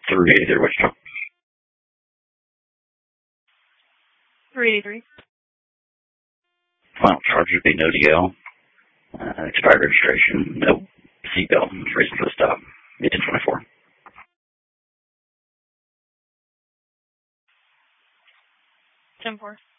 383, what's up? 383. Final charges be no DL. Expired registration, no seatbelt, reason for the stop. 1824. 10-4.